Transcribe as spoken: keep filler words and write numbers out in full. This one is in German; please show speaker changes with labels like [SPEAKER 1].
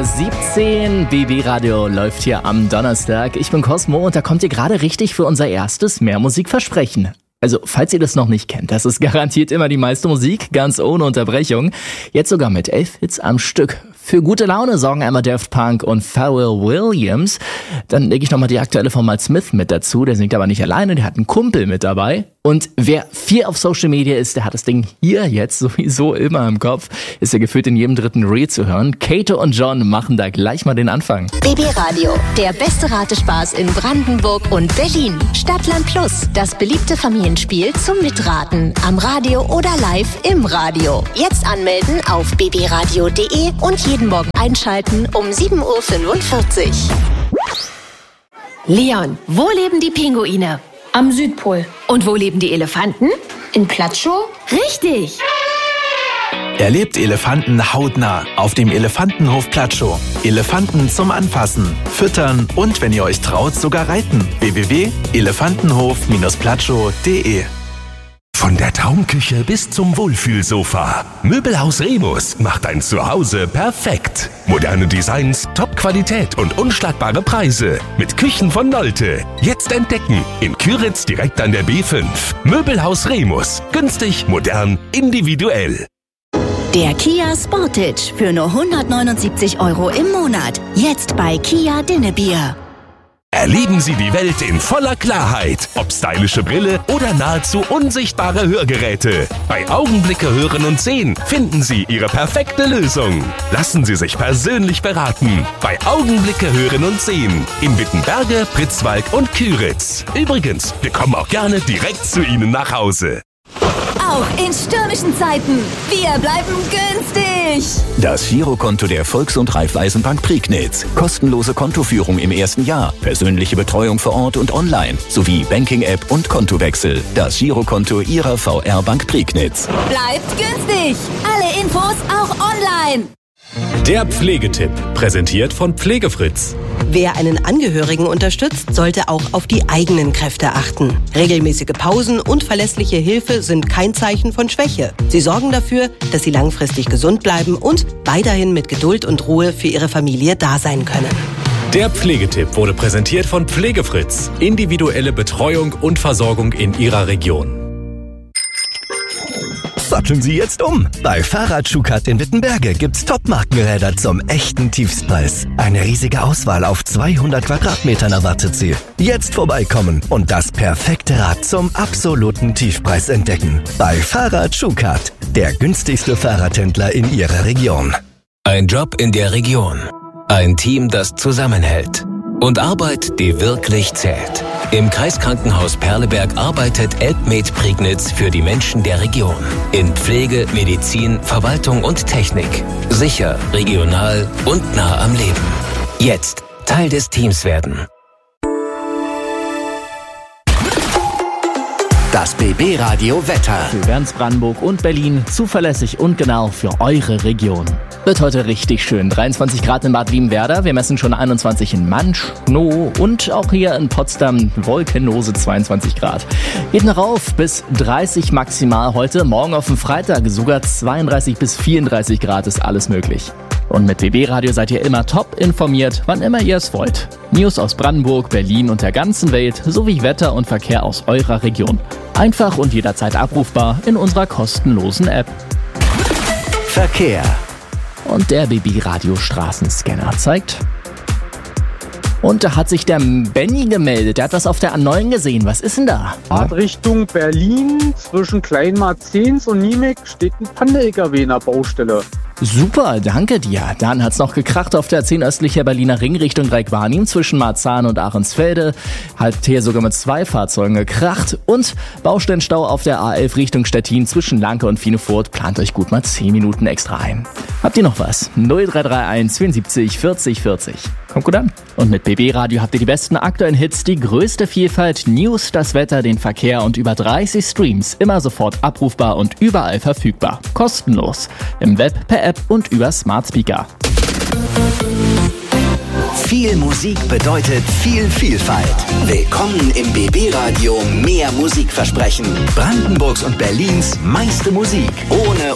[SPEAKER 1] siebzehn. B B Radio läuft hier am Donnerstag. Ich bin Cosmo und da kommt ihr gerade richtig für unser erstes Mehrmusikversprechen. Also, falls ihr das noch nicht kennt, das ist garantiert immer die meiste Musik, ganz ohne Unterbrechung. Jetzt sogar mit elf Hits am Stück. Für gute Laune sorgen einmal Daft Punk und Pharrell Williams. Dann lege ich nochmal die aktuelle von Mal Smith mit dazu. Der singt aber nicht alleine, der hat einen Kumpel mit dabei. Und wer viel auf Social Media ist, der hat das Ding hier jetzt sowieso immer im Kopf. Ist ja gefühlt in jedem dritten Reel zu hören. Kato und John machen da gleich mal den Anfang.
[SPEAKER 2] B B Radio, der beste Ratespaß in Brandenburg und Berlin. Stadtland Plus, das beliebte Familienspiel zum Mitraten. Am Radio oder live im Radio. Jetzt anmelden auf b b radio punkt de und jeden Morgen einschalten um sieben Uhr fünfundvierzig.
[SPEAKER 3] Leon, wo leben die Pinguine?
[SPEAKER 4] Am Südpol.
[SPEAKER 3] Und wo leben die Elefanten?
[SPEAKER 4] In Platschow?
[SPEAKER 3] Richtig!
[SPEAKER 5] Erlebt Elefanten hautnah auf dem Elefantenhof Platschow. Elefanten zum Anfassen, Füttern und, wenn ihr euch traut, sogar reiten. w w w punkt elefantenhof platschow punkt de.
[SPEAKER 6] Von der Traumküche bis zum Wohlfühlsofa. Möbelhaus Remus macht dein Zuhause perfekt. Moderne Designs, Top-Qualität und unschlagbare Preise. Mit Küchen von Nolte. Jetzt entdecken. In Küritz direkt an der B fünf. Möbelhaus Remus. Günstig, modern, individuell.
[SPEAKER 2] Der Kia Sportage für nur hundertneunundsiebzig Euro im Monat. Jetzt bei Kia Dinnebier.
[SPEAKER 6] Erleben Sie die Welt in voller Klarheit. Ob stylische Brille oder nahezu unsichtbare Hörgeräte. Bei Augenblicke hören und sehen finden Sie Ihre perfekte Lösung. Lassen Sie sich persönlich beraten. Bei Augenblicke hören und sehen. In Wittenberge, Pritzwalk und Küritz. Übrigens, wir kommen auch gerne direkt zu Ihnen nach Hause.
[SPEAKER 3] Auch in stürmischen Zeiten. Wir bleiben günstig.
[SPEAKER 7] Das Girokonto der Volks- und Raiffeisenbank Prignitz. Kostenlose Kontoführung im ersten Jahr. Persönliche Betreuung vor Ort und online. Sowie Banking-App und Kontowechsel. Das Girokonto Ihrer V R Bank Prignitz.
[SPEAKER 3] Bleibt günstig. Alle Infos auch online.
[SPEAKER 8] Der Pflegetipp, präsentiert von Pflegefritz.
[SPEAKER 9] Wer einen Angehörigen unterstützt, sollte auch auf die eigenen Kräfte achten. Regelmäßige Pausen und verlässliche Hilfe sind kein Zeichen von Schwäche. Sie sorgen dafür, dass Sie langfristig gesund bleiben und weiterhin mit Geduld und Ruhe für Ihre Familie da sein können.
[SPEAKER 8] Der Pflegetipp wurde präsentiert von Pflegefritz. Individuelle Betreuung und Versorgung in Ihrer Region.
[SPEAKER 10] Satteln Sie jetzt um. Bei Fahrrad-Schukat in Wittenberge gibt's Top-Markenräder zum echten Tiefstpreis. Eine riesige Auswahl auf zweihundert Quadratmetern erwartet Sie. Jetzt vorbeikommen und das perfekte Rad zum absoluten Tiefpreis entdecken. Bei Fahrrad-Schukat, der günstigste Fahrradhändler in Ihrer Region.
[SPEAKER 11] Ein Job in der Region. Ein Team, das zusammenhält. Und Arbeit, die wirklich zählt. Im Kreiskrankenhaus Perleberg arbeitet Elbmed Prignitz für die Menschen der Region. In Pflege, Medizin, Verwaltung und Technik. Sicher, regional und nah am Leben. Jetzt Teil des Teams werden.
[SPEAKER 12] Das B B Radio Wetter.
[SPEAKER 1] Für ganz Brandenburg und Berlin zuverlässig und genau für eure Region. Wird heute richtig schön. dreiundzwanzig Grad in Bad Liebenwerda. Wir messen schon einundzwanzig in Manschnow und auch hier in Potsdam wolkenlose zweiundzwanzig Grad. Geht noch rauf bis dreißig maximal heute. Morgen auf dem Freitag sogar zweiunddreißig bis vierunddreißig Grad ist alles möglich. Und mit B B Radio seid ihr immer top informiert, wann immer ihr es wollt. News aus Brandenburg, Berlin und der ganzen Welt sowie Wetter und Verkehr aus eurer Region. Einfach und jederzeit abrufbar in unserer kostenlosen App.
[SPEAKER 12] Verkehr.
[SPEAKER 1] Und der B B Radio Straßenscanner zeigt. Und da hat sich der Benny gemeldet. Der hat was auf der A neun gesehen. Was ist denn da?
[SPEAKER 13] Fahrt Richtung Berlin zwischen Kleinmarzens und Niemek steht ein Panda-L K W in der Baustelle.
[SPEAKER 1] Super, danke dir. Dann hat's noch gekracht auf der zehn östlicher Berliner Ring Richtung Dreieckwarnim zwischen Marzahn und Ahrensfelde. Hat hier sogar mit zwei Fahrzeugen gekracht. Und Baustellenstau auf der A elf Richtung Stettin zwischen Lanke und Finefurt. Plant euch gut mal zehn Minuten extra ein. Habt ihr noch was? null drei drei eins vierundsiebzig vierzig vierzig. Kommt gut an. Und mit B B Radio habt ihr die besten aktuellen Hits, die größte Vielfalt, News, das Wetter, den Verkehr und über dreißig Streams. Immer sofort abrufbar und überall verfügbar. Kostenlos. Im Web, per App und über Smart Speaker.
[SPEAKER 12] Viel Musik bedeutet viel Vielfalt. Willkommen im B B Radio Mehr Musikversprechen. Brandenburgs und Berlins meiste Musik. Ohne